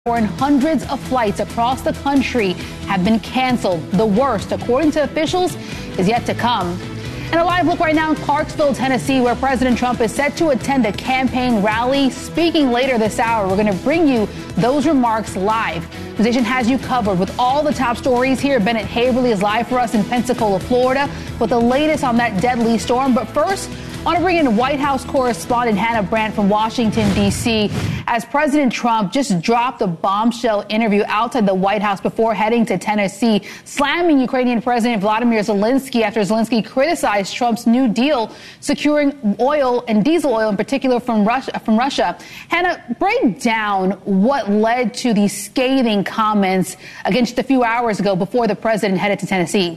And hundreds of flights across the country have been canceled. The worst, according to officials, is yet to come. And a live look right now in Clarksville, Tennessee, where President Trump is set to attend a campaign rally. Speaking later this hour, we're going to bring you those remarks live. The station has you covered with all the top stories here. Bennett Haverly is live for us in Pensacola, Florida, with the latest on that deadly storm. But first, I want to bring in White House correspondent Hannah Brandt from Washington, D.C., as President Trump just dropped a bombshell interview outside the White House before heading to Tennessee, slamming Ukrainian President Vladimir Zelensky after Zelensky criticized Trump's New Deal, securing oil and diesel oil in particular from Russia. Hannah, break down what led to these scathing comments against a few hours ago before the president headed to Tennessee.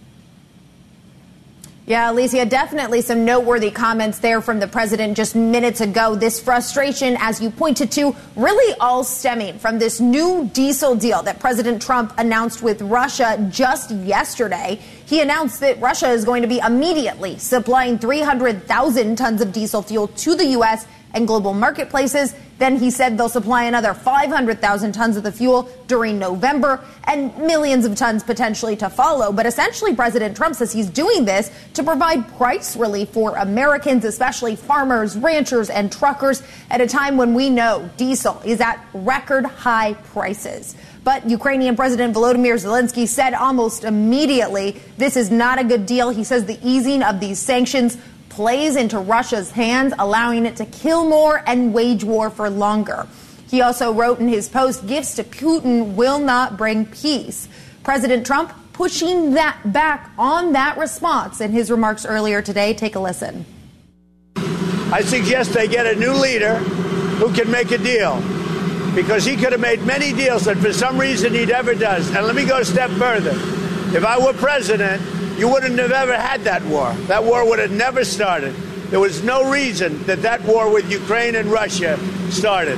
Yeah, Alicia, definitely some noteworthy comments there from the president just minutes ago. This frustration, as you pointed to, really all stemming from this new diesel deal that President Trump announced with Russia just yesterday. He announced that Russia is going to be immediately supplying 300,000 tons of diesel fuel to the U.S. and global marketplaces. Then he said they'll supply another 500,000 tons of the fuel during November and millions of tons potentially to follow. But essentially, President Trump says he's doing this to provide price relief for Americans, especially farmers, ranchers, and truckers, at a time when we know diesel is at record high prices. But Ukrainian President Volodymyr Zelensky said almost immediately this is not a good deal. He says the easing of these sanctions plays into Russia's hands, allowing it to kill more and wage war for longer. He also wrote in his post, "Gifts to Putin will not bring peace." President Trump pushing that back on that response in his remarks earlier today. Take a listen. I suggest they get a new leader who can make a deal, because he could have made many deals that for some reason he never does. And let me go a step further. If I were president, you wouldn't have ever had that war. That war would have never started. There was no reason that that war with Ukraine and Russia started.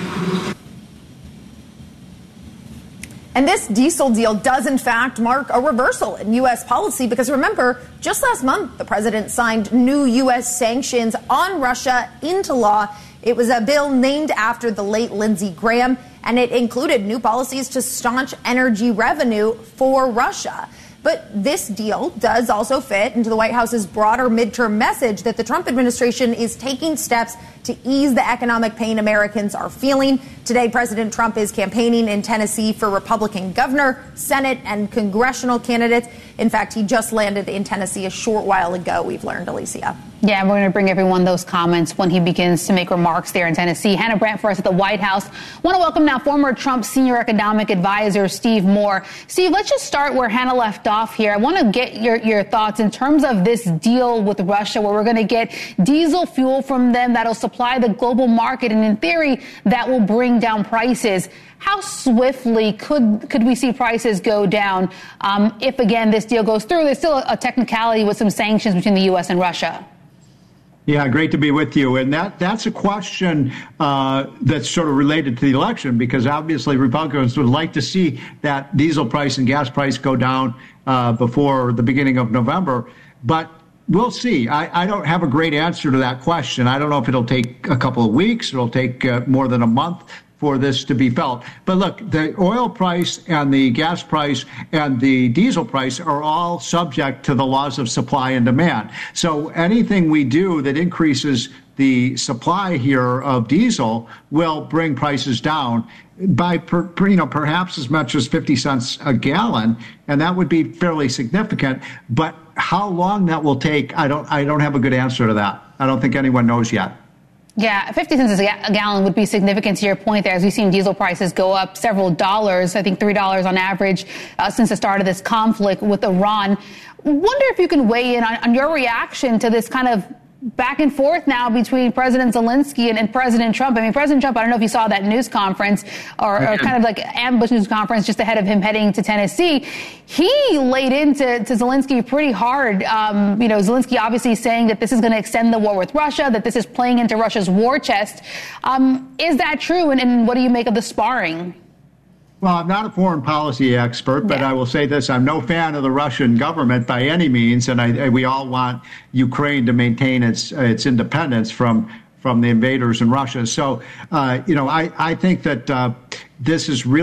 And this diesel deal does, in fact, mark a reversal in U.S. policy, because remember, just last month, the president signed new U.S. sanctions on Russia into law. It was a bill named after the late Lindsey Graham, and it included new policies to staunch energy revenue for Russia. But this deal does also fit into the White House's broader midterm message that the Trump administration is taking steps to ease the economic pain Americans are feeling. Today, President Trump is campaigning in Tennessee for Republican governor, Senate, and congressional candidates. In fact, he just landed in Tennessee a short while ago, we've learned, Alicia. Yeah, we're going to bring everyone those comments when he begins to make remarks there in Tennessee. Hannah Brandt for us at the White House. Want to welcome now former Trump senior economic advisor Steve Moore. Steve, let's just start where Hannah left off here. I want to get your thoughts in terms of this deal with Russia, where we're going to get diesel fuel from them that'll supply the global market, and in theory, that will bring down prices. How swiftly could we see prices go down if, again, this deal goes through? There's still a technicality with some sanctions between the U.S. and Russia. Yeah, great to be with you. And that's a question that's sort of related to the election, because obviously Republicans would like to see that diesel price and gas price go down before the beginning of November. But we'll see. I don't have a great answer to that question. I don't know if it'll take a couple of weeks. It'll take more than a month for this to be felt. But look, the oil price and the gas price and the diesel price are all subject to the laws of supply and demand. So anything we do that increases the supply here of diesel will bring prices down by perhaps as much as 50 cents a gallon, and that would be fairly significant. But how long that will take, I don't have a good answer to that. I don't think anyone knows yet. Yeah, 50 cents a gallon would be significant to your point there, as we've seen diesel prices go up several dollars, I think $3 on average since the start of this conflict with Iran. Wonder if you can weigh in on your reaction to this kind of back and forth now between President Zelensky and President Trump. I mean, President Trump, I don't know if you saw that news conference or kind of like ambush news conference just ahead of him heading to Tennessee. He laid into Zelensky pretty hard. Zelensky obviously saying that this is going to extend the war with Russia, that this is playing into Russia's war chest. Is that true? And what do you make of the sparring? Well, I'm not a foreign policy expert, but I will say this. I'm no fan of the Russian government by any means, and we all want Ukraine to maintain its independence from from the invaders in Russia. So, I think that this is really